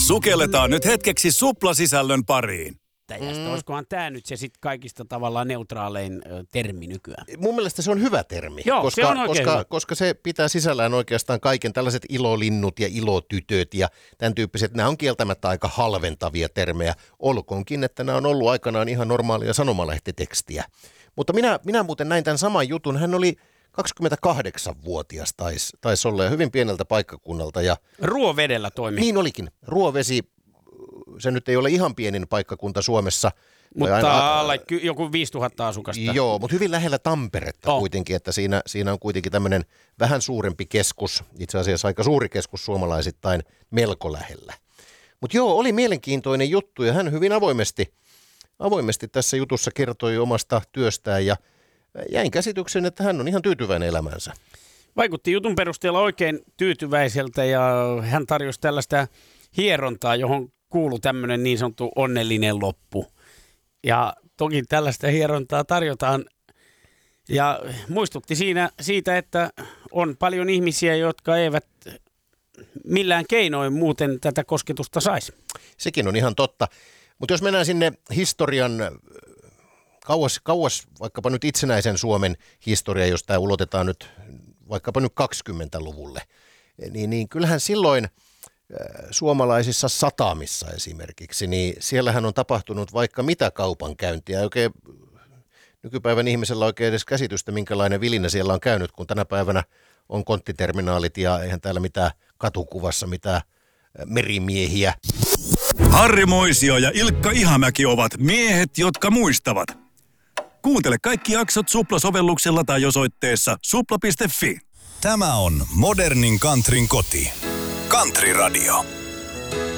Sukelletaan nyt hetkeksi suplasisällön pariin. Olisikohan tämä nyt se sit kaikista tavallaan neutraalein termi nykyään? Mun mielestä se on hyvä termi, Joo, se on oikein hyvä. koska se pitää sisällään oikeastaan kaiken tällaiset ilolinnut ja ilotytöt ja tämän tyyppiset. Nämä on kieltämättä aika halventavia termejä, olkoonkin, että nämä on ollut aikanaan ihan normaalia sanomalehtitekstiä. Mutta minä muuten näin tämän saman jutun. Hän oli 28-vuotias taisi olla ja hyvin pieneltä paikkakunnalta. Ja Ruovedellä toimi. niin olikin. Ruovesi, se nyt ei ole ihan pienin paikkakunta Suomessa. Mutta alle joku 5000 asukasta. Joo, mutta hyvin lähellä Tamperetta kuitenkin, että siinä on kuitenkin tämmöinen vähän suurempi keskus, itse asiassa aika suuri keskus suomalaisittain melko lähellä. Mutta joo, oli mielenkiintoinen juttu ja hän hyvin avoimesti tässä jutussa kertoi omasta työstään ja jäin käsityksen, että hän on ihan tyytyväinen elämänsä. Vaikutti jutun perusteella oikein tyytyväiseltä ja hän tarjosi tällaista hierontaa, johon kuului tämmöinen niin sanottu onnellinen loppu. Ja toki tällaista hierontaa tarjotaan ja muistutti siitä, että on paljon ihmisiä, jotka eivät millään keinoin muuten tätä kosketusta saisi. Sekin on ihan totta. Mutta jos mennään sinne historian kauas vaikkapa nyt itsenäisen Suomen historia, jos tämä ulotetaan nyt vaikkapa nyt 20-luvulle, niin kyllähän silloin suomalaisissa satamissa esimerkiksi, niin siellähän on tapahtunut vaikka mitä kaupankäyntiä. Oikein nykypäivän ihmisellä oikein edes käsitystä, minkälainen vilinä siellä on käynyt, kun tänä päivänä on konttiterminaalit ja eihän täällä mitään katukuvassa mitään merimiehiä. Harri Moisio ja Ilkka Ihamäki ovat miehet, jotka muistavat. Kuuntele kaikki jaksot Supla-sovelluksella tai osoitteessa supla.fi. Tämä on modernin countryn koti. Country Radio.